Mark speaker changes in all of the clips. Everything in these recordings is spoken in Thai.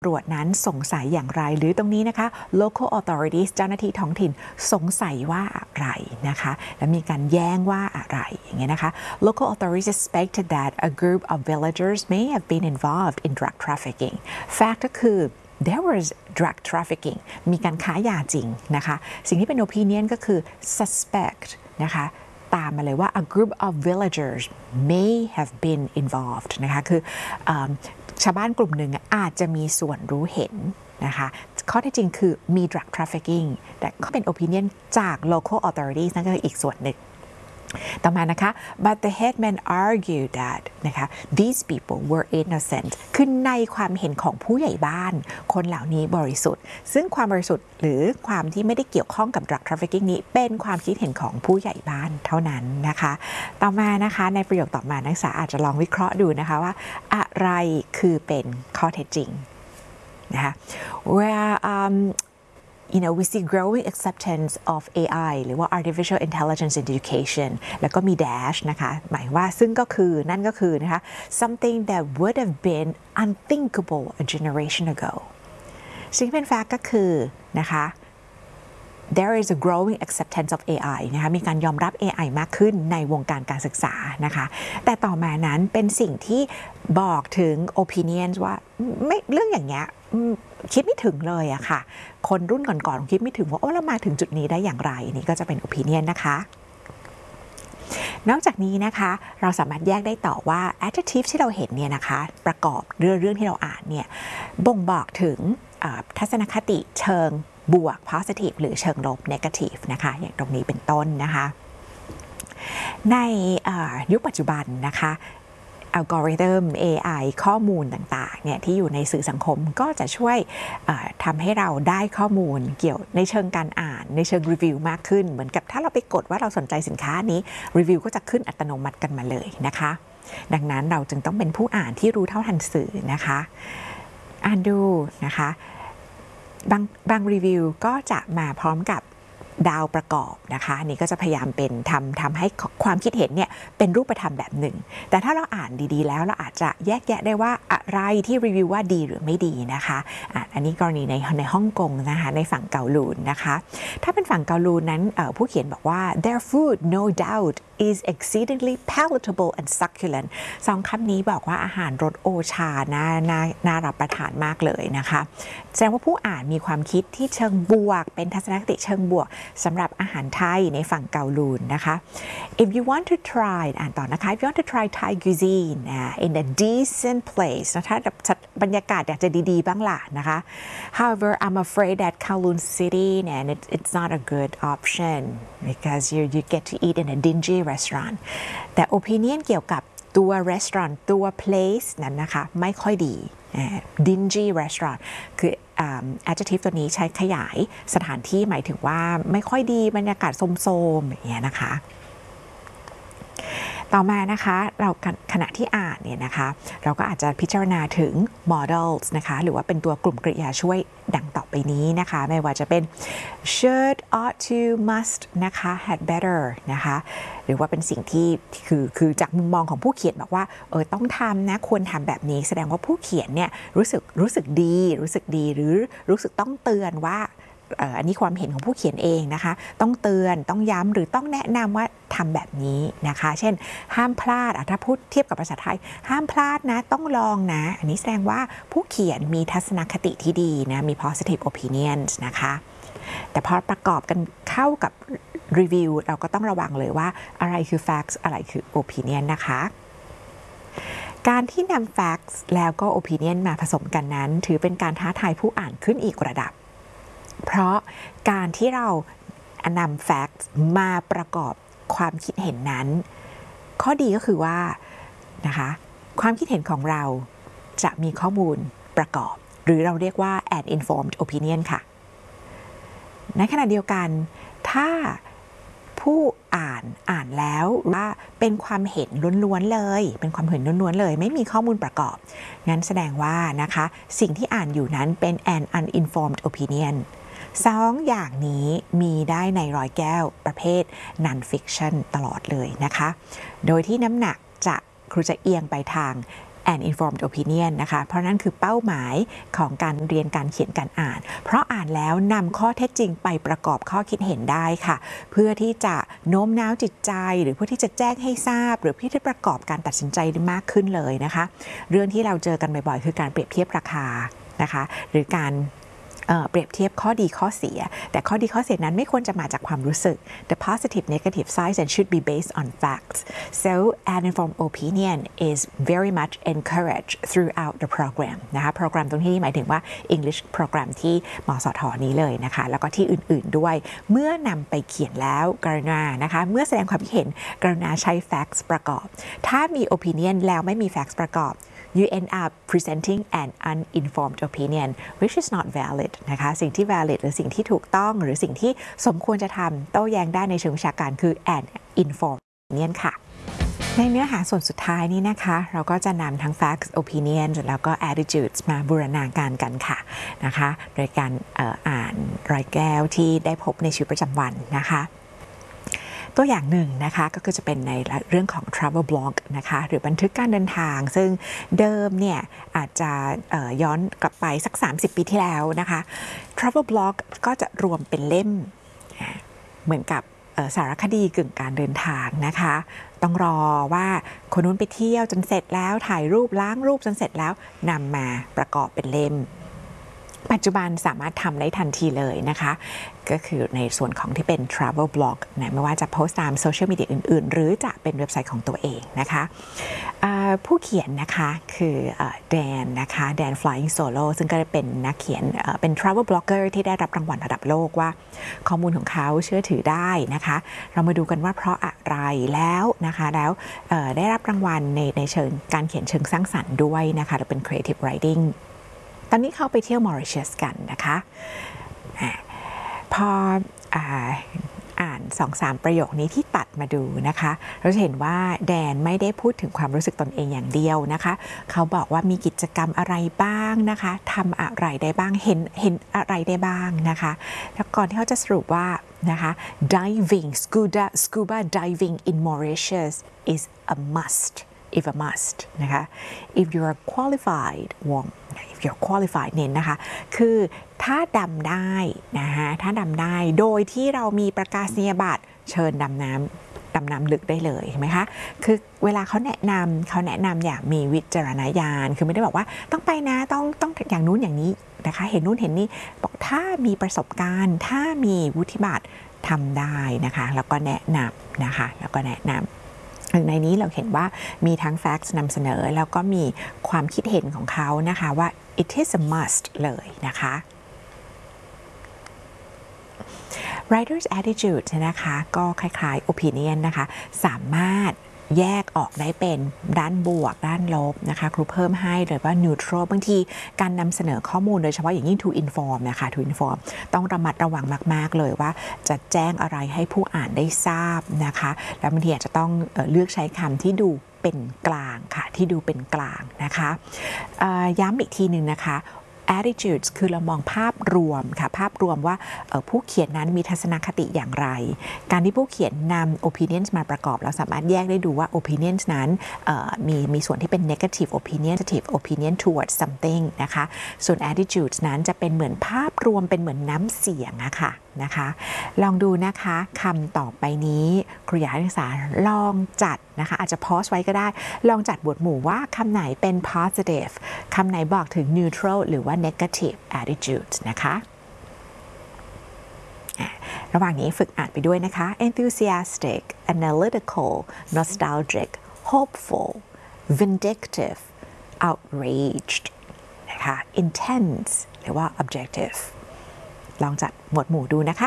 Speaker 1: ตรวจนั้นสงสัยอย่างไรหรือตรงนี้นะคะ local authorities เจ้าหน้าที่ท้องถิ่นสงสัยว่าอะไรนะคะและมีการแย้งว่าอะไรอย่างเงี้ยนะคะ local authorities suspected that a group of villagers may have been involved in drug trafficking fact ก็คือ there was drug trafficking มีการค้ายาจริงนะคะสิ่งที่เป็น opinion ก็คือ suspect นะคะตามมาเลยว่า a group of villagers may have been involved นะคะคือชาวบ้านกลุ่มหนึ่งอาจจะมีส่วนรู้เห็นนะคะข้อเท็จจริงคือมี drug trafficking แต่ก็เป็น opinion จาก local authorities นั่นก็คืออีกส่วนหนึ่งต่อมานะคะ but the headman argued that นะคะ these people were innocent คือในความเห็นของผู้ใหญ่บ้านคนเหล่านี้บริสุทธิ์ซึ่งความบริสุทธิ์หรือความที่ไม่ได้เกี่ยวข้องกับ drug trafficking นี้เป็นความคิดเห็นของผู้ใหญ่บ้านเท่านั้นนะคะต่อมานะคะในประโยคต่อมานักศึกษาอาจจะลองวิเคราะห์ดูนะคะว่าอะไรคือเป็นข้อเท็จจริงนะคะ where we see growing acceptance of AI หรือว่า artificial intelligence in education แล้วก็มี dash นะคะหมายว่าซึ่งก็คือนั่นก็คือนะคะ something that would have been unthinkable a generation ago สิ่งที่เป็น fact ก็คือนะคะ there is a growing acceptance of AI นะคะมีการยอมรับ AI มากขึ้นในวงการการศึกษานะคะแต่ต่อมานั้นเป็นสิ่งที่บอกถึง opinions ว่าไม่เรื่องอย่างเงี้ยคิดไม่ถึงเลยอะค่ะคนรุ่นก่อนๆคิดไม่ถึงว่าเรามาถึงจุดนี้ได้อย่างไรนี่ก็จะเป็น opinion นะคะนอกจากนี้นะคะเราสามารถแยกได้ต่อว่า adjective ที่เราเห็นเนี่ยนะคะประกอบเรื่องที่เราอ่านเนี่ยบ่งบอกถึงทัศนคติเชิงบวก positive หรือเชิงลบ negative นะคะอย่างตรงนี้เป็นต้นนะคะในยุคปัจจุบันนะคะอัลกอริทึม AI ข้อมูลต่างๆเนี่ยที่อยู่ในสื่อสังคมก็จะช่วยทำให้เราได้ข้อมูลเกี่ยวในเชิงการอ่านในเชิงรีวิวมากขึ้นเหมือนกับถ้าเราไปกดว่าเราสนใจสินค้านี้รีวิวก็จะขึ้นอัตโนมัติกันมาเลยนะคะดังนั้นเราจึงต้องเป็นผู้อ่านที่รู้เท่าทันสื่อนะคะอ่านดูนะคะบางรีวิวก็จะมาพร้อมกับดาวประกอบนะคะนี่ก็จะพยายามเป็นทำให้ความคิดเห็นเนี่ยเป็นรูปธรรมแบบหนึ่งแต่ถ้าเราอ่านดีๆแล้วเราอาจจะแยกแยะได้ว่าอะไรที่รีวิวว่าดีหรือไม่ดีนะคะอันนี้กรณีในฮ่องกงนะคะในฝั่งเกาลูนนะคะถ้าเป็นฝั่งเกาลูนนั้นผู้เขียนบอกว่า their food no doubt is exceedingly palatable and succulent สองคำนี้บอกว่าอาหารรสโอชาน่ารับประทานมากเลยนะคะแสดงว่าผู้อ่านมีความคิดที่เชิงบวกเป็นทัศนคติเชิงบวกสำหรับอาหารไทยในฝั่งเกาลูนนะคะ if you want to try อ่านต่อนะคะ if you want to try Thai cuisine in a decent place ถ้าบรรยากาศอยากจะดีๆบ้างล่ะนะคะ however I'm afraid that Kowloon City and it's not a good option because you get to eat in a dingy restaurant แต่ opinion เกี่ยวกับตัว restaurant ตัว place นั้นนะคะไม่ค่อยดีdingy restaurant คือadjective ตัวนี้ใช้ขยายสถานที่หมายถึงว่าไม่ค่อยดีบรรยากาศโทรมๆอย่างเงี้ยนะคะต่อมานะคะเราขณะที่อ่านเนี่ยนะคะเราก็อาจจะพิจารณาถึง models นะคะหรือว่าเป็นตัวกลุ่มกริยาช่วยดังต่อไปนี้นะคะไม่ว่าจะเป็น should ought to must นะคะ had better นะคะหรือว่าเป็นสิ่งที่คือจากมุมมองของผู้เขียนบอกว่าต้องทำนะควรทำแบบนี้แสดงว่าผู้เขียนเนี่ยรู้สึกดีหรือรู้สึกต้องเตือนว่าอันนี้ความเห็นของผู้เขียนเองนะคะต้องเตือนต้องย้ำหรือต้องแนะนำว่าทำแบบนี้นะคะเช่นห้ามพลาดถ้าพูดเทียบกับภาษาไทยห้ามพลาดนะต้องลองนะอันนี้แสดงว่าผู้เขียนมีทัศนคติที่ดีนะมี positive opinions นะคะแต่พอประกอบกันเข้ากับรีวิวเราก็ต้องระวังเลยว่าอะไรคือ facts อะไรคือ opinion นะคะการที่นำ facts แล้วก็ opinion มาผสมกันนั้นถือเป็นการท้าทายผู้อ่านขึ้นอีกระดับเพราะการที่เรานำ facts มาประกอบความคิดเห็นนั้นข้อดีก็คือว่านะคะความคิดเห็นของเราจะมีข้อมูลประกอบหรือเราเรียกว่า an informed opinion ค่ะในขณะเดียวกันถ้าผู้อ่านแล้วว่าเป็นความเห็นล้วนๆเลยเป็นความเห็นล้วนๆเลยไม่มีข้อมูลประกอบงั้นแสดงว่านะคะสิ่งที่อ่านอยู่นั้นเป็น an uninformed opinion สองอย่างนี้มีได้ในร้อยแก้วประเภท non-fiction ตลอดเลยนะคะโดยที่น้ำหนักครูจะเอียงไปทาง an informed opinion นะคะเพราะนั่นคือเป้าหมายของการเรียนการเขียนการอ่านเพราะอ่านแล้วนำข้อเท็จจริงไปประกอบข้อคิดเห็นได้ค่ะเพื่อที่จะโน้มน้าวจิตใจหรือเพื่อที่จะแจ้งให้ทราบหรือเพื่อที่จะประกอบการตัดสินใจได้มากขึ้นเลยนะคะเรื่องที่เราเจอกันบ่อยๆคือการเปรียบเทียบราคานะคะหรือการเปรียบเทียบข้อดีข้อเสียแต่ข้อดีข้อเสียนั้นไม่ควรจะมาจากความรู้สึก The positive negative sides and should be based on facts so an informed opinion is very much encouraged throughout the program นะคะโปรแกรมตรงที่หมายถึงว่า English โปรแกรมที่มสท.นี้เลยนะคะแล้วก็ที่อื่นๆด้วยเมื่อนำไปเขียนแล้วกรุณานะคะเมื่อแสดงความคิดเห็นกรุณาใช้ facts ประกอบถ้ามี opinion แล้วไม่มี facts ประกอบyou end up presenting an uninformed opinion which is not valid นะคะสิ่งที่ valid หรือสิ่งที่ถูกต้องหรือสิ่งที่สมควรจะทำโต้แย้งได้ในเชิงวิชาการคือ an informed opinion ค่ะในเนื้อหาส่วนสุดท้ายนี้นะคะเราก็จะนำทั้ง facts opinions แล้วก็ attitudes มาบูรณาการกันค่ะนะคะโดยการอ่านรอยแก้วที่ได้พบในชีวิตประจำวันนะคะตัวอย่างหนึ่งนะคะก็คือจะเป็นในเรื่องของ travel blog นะคะหรือบันทึกการเดินทางซึ่งเดิมเนี่ยอาจจะย้อนกลับไปสัก30ปีที่แล้วนะคะ travel blog ก็จะรวมเป็นเล่มเหมือนกับสารคดีกึ่งการเดินทางนะคะต้องรอว่าคนนู้นไปเที่ยวจนเสร็จแล้วถ่ายรูปล้างรูปจนเสร็จแล้วนำมาประกอบเป็นเล่มปัจจุบันสามารถทำได้ทันทีเลยนะคะก็คือในส่วนของที่เป็น travel blog นะไม่ว่าจะโพสต์ตามโซเชียลมีเดียอื่นๆหรือจะเป็นเว็บไซต์ของตัวเองนะคะผู้เขียนนะคะคือแดนนะคะแดน Flying Solo ซึ่งก็เป็นนักเขียนเป็น travel blogger ที่ได้รับรางวัลระดับโลกว่าข้อมูลของเขาเชื่อถือได้นะคะเรามาดูกันว่าเพราะอะไรแล้วนะคะแล้วได้รับรางวัลในเชิงการเขียนเชิงสร้างสรรค์ด้วยนะคะหรือเป็น creative writingตอนนี้เขาไปเที่ยวมอริเชียสกันนะคะพออ่าน 2-3 ประโยคนี้ที่ตัดมาดูนะคะเราจะเห็นว่าแดนไม่ได้พูดถึงความรู้สึกตนเองอย่างเดียวนะคะเขาบอกว่ามีกิจกรรมอะไรบ้างนะคะทำอะไรได้บ้างเห็นอะไรได้บ้างนะคะแล้วก่อนที่เขาจะสรุปว่านะคะ diving scuba diving in Mauritius is a must if a must นะคะ if you are qualified if you're qualified เน้นนะคะคือถ้าดำได้นะคะถ้าดำได้โดยที่เรามีประกาศนียบัตรเชิญดำน้ำลึกได้เลยเห็นไหมคะคือเวลาเขาแนะนำอย่างมีวิจารณญาณคือไม่ได้บอกว่าต้องไปนะต้องอย่างนู้นอย่างนี้นะคะเห็นนู้นเห็นนี่บอกถ้ามีประสบการณ์ถ้ามีวุฒิบัตรทำได้นะคะแล้วก็แนะนำนะคะแล้วก็แนะนำในนี้เราเห็นว่ามีทั้ง facts นำเสนอแล้วก็มีความคิดเห็นของเขานะคะว่า it is a must เลยนะคะ writer's attitude นะคะก็คล้ายๆ opinion นะคะสามารถแยกออกได้เป็นด้านบวกด้านลบนะคะครูเพิ่มให้เลยว่า neutral บางทีการนำเสนอข้อมูลโดยเฉพาะอย่างยิ่ง to inform นะคะ to inform ต้องระมัดระวังมากๆเลยว่าจะแจ้งอะไรให้ผู้อ่านได้ทราบนะคะแล้วบางทีอาจจะต้องเลือกใช้คำที่ดูเป็นกลางค่ะที่ดูเป็นกลางนะคะย้ำอีกทีหนึ่งนะคะ attitudes คือเรามองภาพรวมค่ะภาพรวมว่าผู้เขียนนั้นมีทัศนคติอย่างไรการที่ผู้เขียนนำ opinions มาประกอบเราสามารถแยกได้ดูว่า opinions นั้นมีส่วนที่เป็น negative opinion towards something นะคะส่วน attitudes นั้นจะเป็นเหมือนภาพรวมเป็นเหมือนน้ำเสียงนะคะลองดูนะคะคำต่อไปนี้ครูอยากให้นักศึกษาลองจัดนะคะอาจจะพอสไว้ก็ได้ลองจัดหมวดหมู่ว่าคำไหนเป็น positive คำไหนบอกถึง neutral หรือว่า negative attitudes นะคะระหว่างนี้ฝึกอ่านไปด้วยนะคะ enthusiastic analytical nostalgic hopeful vindictive outraged นะคะ intense หรือว่า objectiveลองจัดหมวดหมู่ดูนะคะ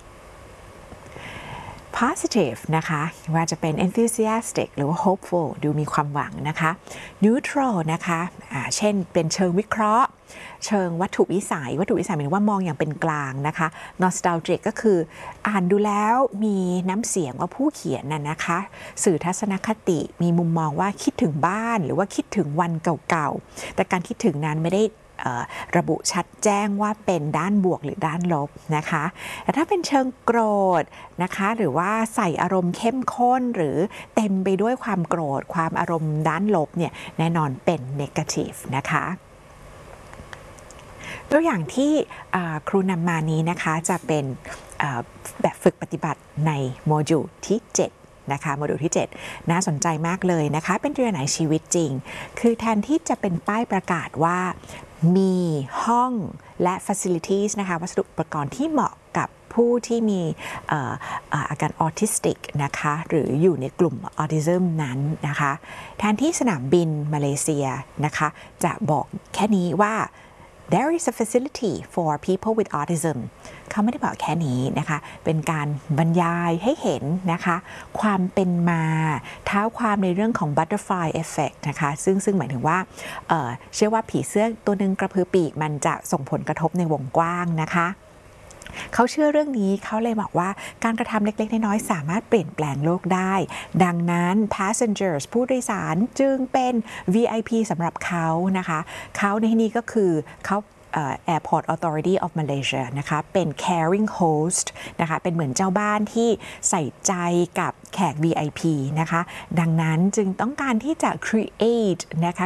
Speaker 1: positive นะคะว่าจะเป็น enthusiastic หรือว่า hopeful ดูมีความหวังนะคะ neutral นะคะเช่นเป็นเชิงวิเคราะห์เชิงวัตถุวิสัยหมายถึงว่ามองอย่างเป็นกลางนะคะ nostalgic ก็คืออ่านดูแล้วมีน้ำเสียงว่าผู้เขียนนะคะสื่อทัศนคติมีมุมมองว่าคิดถึงบ้านหรือว่าคิดถึงวันเก่าๆแต่การคิดถึงนั้นไม่ได้ระบุชัดแจ้งว่าเป็นด้านบวกหรือด้านลบนะคะแต่ถ้าเป็นเชิงโกรธนะคะหรือว่าใส่อารมณ์เข้มข้นหรือเต็มไปด้วยความโกรธความอารมณ์ด้านลบเนี่ยแน่นอนเป็น negative นะคะตัวอย่างที่ครูนำมานี้นะคะจะเป็นแบบฝึกปฏิบัติในโมดูลที่7นะคะโมดูลที่7น่าสนใจมากเลยนะคะเป็นตัวอย่างในชีวิตจริงคือแทนที่จะเป็นป้ายประกาศว่ามีห้องและ facilities นะคะวัสดุอุปกรณ์ที่เหมาะกับผู้ที่มีอาการออทิสติกนะคะหรืออยู่ในกลุ่มออทิซึมนั้นนะคะแทนที่สนามบินมาเลเซียนะคะจะบอกแค่นี้ว่าThere is a facility for people with autism เขาไม่ได้บอกแค่นี้นะคะเป็นการบรรยายให้เห็นนะคะความเป็นมาเท้าความในเรื่องของ butterfly effect นะคะซึ่งหมายถึงว่าเชื่อว่าผีเสื้อตัวหนึ่งกระพือปีกมันจะส่งผลกระทบในวงกว้างนะคะเขาเชื่อเรื่องนี้เขาเลยบอกว่าการกระทำเล็กๆน้อยๆสามารถเปลี่ยนแปลงโลกได้ดังนั้น passengers ผู้โดยสารจึงเป็น VIP สำหรับเขานะคะเขาในที่นี้ก็คือเขาAirport Authority of Malaysia นะคะเป็น caring host นะคะเป็นเหมือนเจ้าบ้านที่ใส่ใจกับแขก VIP นะคะดังนั้นจึงต้องการที่จะ create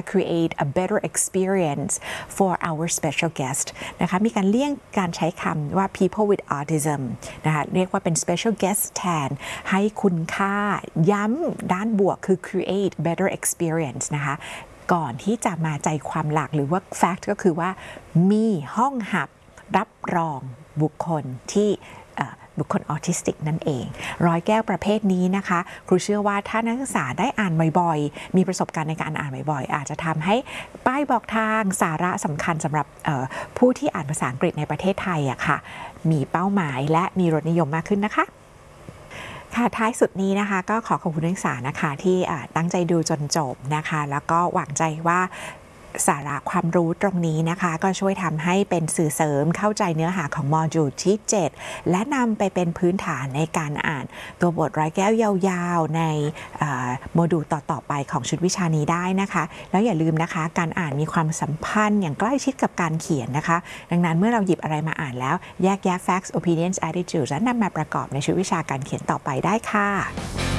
Speaker 1: a better experience for our special guest นะคะมีการเลี่ยงการใช้คำว่า people with autism นะคะเรียกว่าเป็น special guest แทนให้คุณค่าย้ำด้านบวกคือ create better experience นะคะก่อนที่จะมาใจความหลักหรือว่า fact ก็คือว่ามีห้องหับรับรองบุคคลที่บุคคลออทิสติกนั่นเอง100 แก้วประเภทนี้นะคะครูเชื่อว่าถ้านักศึกษาได้อ่านบ่อยๆมีประสบการณ์ในการอ่านบ่อยๆอาจจะทำให้ป้ายบอกทางสาระสำคัญสำหรับผู้ที่อ่านภาษาอังกฤษในประเทศไทยอะค่ะมีเป้าหมายและมีรสนิยมมากขึ้นนะคะค่ะท้ายสุดนี้นะคะก็ขอขอบคุณนักศึกษานะคะที่ตั้งใจดูจนจบนะคะแล้วก็หวังใจว่าสาระความรู้ตรงนี้นะคะก็ช่วยทำให้เป็นสื่อเสริมเข้าใจเนื้อหาของโมดูลที่7และนำไปเป็นพื้นฐานในการอ่านตัวบทร้อยแก้วยาวๆในโมดูลต่อๆไปของชุดวิชานี้ได้นะคะแล้วอย่าลืมนะคะการอ่านมีความสัมพันธ์อย่างใกล้ชิดกับการเขียนนะคะดังนั้นเมื่อเราหยิบอะไรมาอ่านแล้วแยกแยะ facts opinions attitudes และนำมาประกอบในชุดวิชาการเขียนต่อไปได้ค่ะ